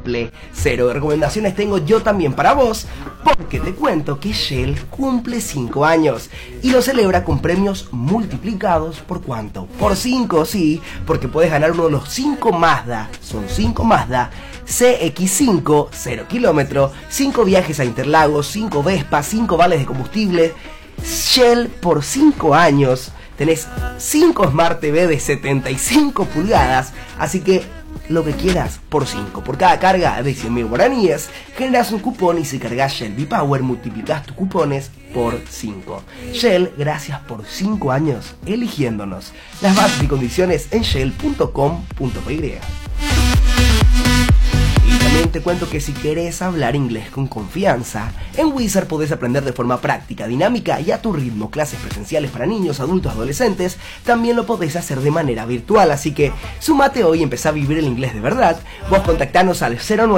triple cero. Recomendaciones tengo yo también para vos, porque te cuento que Shell cumple 5 años y lo celebra con premios multiplicados ¿por cuánto? Por 5, sí, porque puedes ganar uno de los 5 Mazda, son 5 Mazda CX5 0 kilómetro, 5 viajes a Interlagos, 5 Vespa, 5 vales de combustible. Shell por 5 años, tenés 5 Smart TV de 75 pulgadas, así que lo que quieras por 5. Por cada carga de 100.000 guaraníes, generas un cupón y si cargas Shell V-Power multiplicas tus cupones por 5. Shell, gracias por 5 años eligiéndonos. Las bases y condiciones en shell.com.py. También te cuento que si querés hablar inglés con confianza, en Wizard podés aprender de forma práctica, dinámica y a tu ritmo. Clases presenciales para niños, adultos, adolescentes, también lo podés hacer de manera virtual, así que sumate hoy y empezá a vivir el inglés de verdad. Vos contactanos al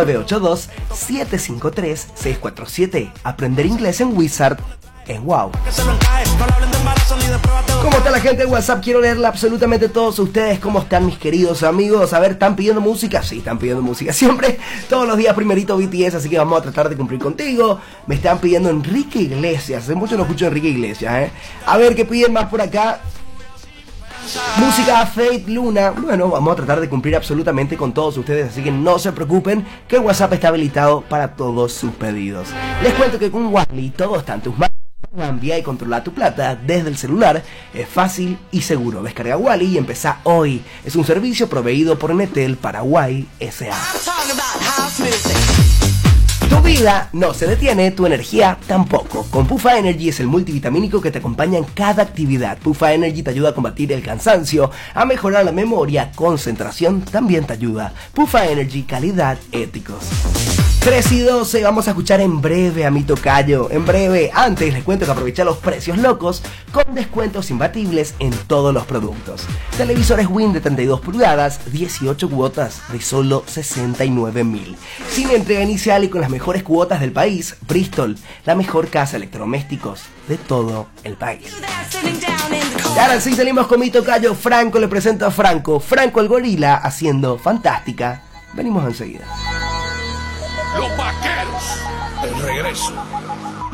0982-753-647. Aprender inglés en Wizard es wow. ¿Cómo está la gente de WhatsApp? Quiero leerla absolutamente todos ustedes. ¿Cómo están mis queridos amigos? A ver, ¿están pidiendo música? Sí, están pidiendo música siempre. Todos los días primerito BTS, así que vamos a tratar de cumplir contigo. Me están pidiendo Enrique Iglesias. Hace mucho no escucho a Enrique Iglesias, A ver, ¿qué piden más por acá? Música Faith Luna. Bueno, vamos a tratar de cumplir absolutamente con todos ustedes, así que no se preocupen, que el WhatsApp está habilitado para todos sus pedidos. Les cuento que con Wally todo está en tus manos. Envía y controla tu plata desde el celular, es fácil y seguro. Descarga Wally y empezá hoy. Es un servicio proveído por Netel Paraguay S.A. Tu vida no se detiene, tu energía tampoco. Con Puffa Energy es el multivitamínico que te acompaña en cada actividad. Puffa Energy te ayuda a combatir el cansancio, a mejorar la memoria, concentración también te ayuda. Puffa Energy, calidad, éticos. 3 y 12, vamos a escuchar en breve a mi tocayo. En breve, antes les cuento que aprovecha los precios locos con descuentos imbatibles en todos los productos. Televisores Win de 32 pulgadas, 18 cuotas de solo 69.000. Sin entrega inicial y con las mejores cuotas del país, Bristol, la mejor casa de electrodomésticos de todo el país. Y ahora sí salimos con mi tocayo Franco, le presento a Franco. Franco el gorila haciendo Fantástica. Venimos enseguida. Los vaqueros, el regreso.